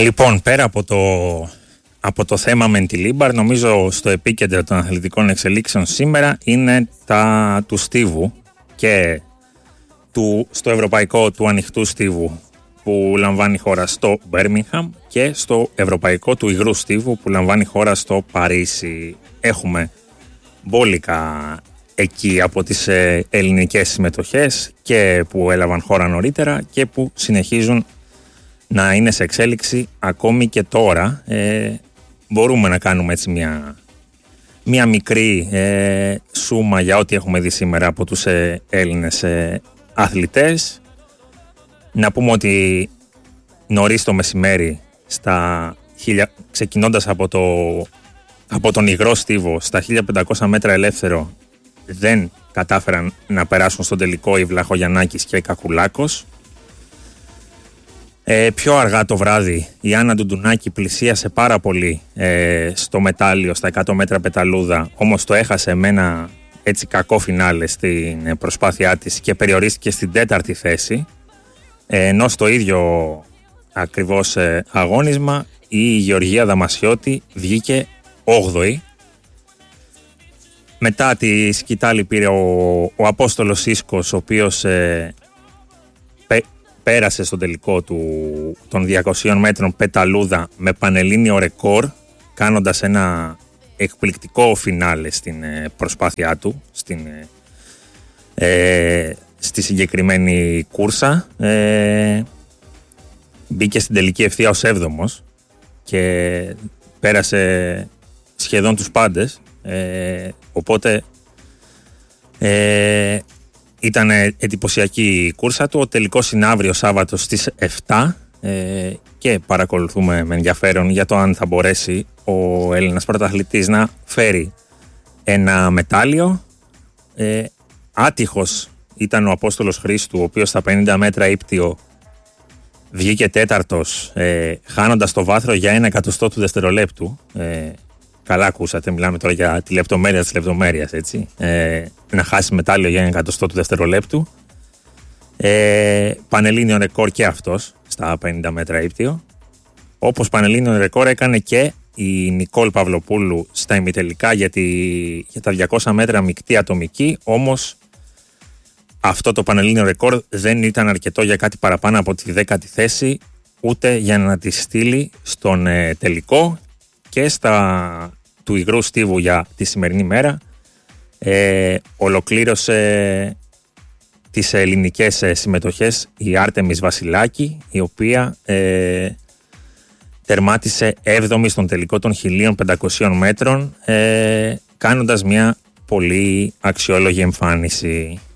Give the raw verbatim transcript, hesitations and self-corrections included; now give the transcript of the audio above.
Λοιπόν, πέρα από το, από το θέμα Μεντιλίμπαρ, νομίζω στο επίκεντρο των αθλητικών εξελίξεων σήμερα είναι τα του στίβου και του, στο ευρωπαϊκό του ανοιχτού στίβου που λαμβάνει η χώρα στο Μπέρμιγχαμ και στο ευρωπαϊκό του υγρού στίβου που λαμβάνει η χώρα στο Παρίσι. Έχουμε μπόλικα εκεί από τις ε, ελληνικές συμμετοχές και που έλαβαν χώρα νωρίτερα και που συνεχίζουν να είναι σε εξέλιξη ακόμη και τώρα. Ε, μπορούμε να κάνουμε έτσι μια, μια μικρή ε, σούμα για ό,τι έχουμε δει σήμερα από τους ε, Έλληνες ε, αθλητές. Να πούμε ότι νωρίς το μεσημέρι, στα, ξεκινώντας από, το, από τον υγρό στίβο στα χίλια πεντακόσια μέτρα ελεύθερο, δεν κατάφεραν να περάσουν στον τελικό η Βλαχογιαννάκης και η Κακουλάκος. Ε, πιο αργά το βράδυ η Άννα Ντουντουνάκη πλησίασε πάρα πολύ ε, στο μετάλλιο, στα εκατό μέτρα πεταλούδα, όμως το έχασε με ένα έτσι κακό φινάλε στην προσπάθειά της και περιορίστηκε στην τέταρτη θέση, ε, ενώ στο ίδιο ακριβώς ε, αγώνισμα η Γεωργία Δαμασιώτη βγήκε όγδοη. Μετά τη σκητάλη πήρε ο, ο Απόστολος Ίσκος, ο οποίος ε, πέ, πέρασε στον τελικό του, των διακοσίων μέτρων πεταλούδα με πανελλήνιο ρεκόρ, κάνοντας ένα εκπληκτικό φινάλε στην ε, προσπάθειά του, στην, ε, στη συγκεκριμένη κούρσα. Ε, μπήκε στην τελική ευθεία ως έβδομος και πέρασε σχεδόν τους πάντες. Ε, οπότε ε, ήταν εντυπωσιακή η κούρσα του. Ο τελικός είναι αύριο Σάββατο στις επτά ε, και παρακολουθούμε με ενδιαφέρον για το αν θα μπορέσει ο Έλληνας πρωταθλητής να φέρει ένα μετάλλιο. ε, Άτυχος ήταν ο Απόστολος Χρήστου, ο οποίος στα πενήντα μέτρα ύπτιο βγήκε τέταρτος, ε, χάνοντας το βάθρο για ένα εκατοστό του δευτερολέπτου. ε, Καλά ακούσατε, μιλάμε τώρα για τη λεπτομέρεια της λεπτομέρειας, έτσι. Ε, να χάσει μετάλλιο για ένα εκατοστό του δευτερολέπτου. Ε, πανελλήνιο ρεκόρ και αυτός στα πενήντα μέτρα ύπτιο. Όπως πανελλήνιο ρεκόρ έκανε και η Νικόλ Παυλοπούλου στα ημιτελικά για, τη, για τα διακόσια μέτρα μεικτή ατομική. Όμως αυτό το πανελλήνιο ρεκόρ δεν ήταν αρκετό για κάτι παραπάνω από τη δέκατη θέση, ούτε για να τη στείλει στον ε, τελικό. Και στα του υγρού στίβου για τη σημερινή μέρα ε, ολοκλήρωσε τις ελληνικές ε, συμμετοχές η Άρτεμις Βασιλάκη, η οποία ε, τερμάτισε έβδομη στον τελικό των χίλια πεντακοσίων μέτρων, ε, κάνοντας μια πολύ αξιόλογη εμφάνιση.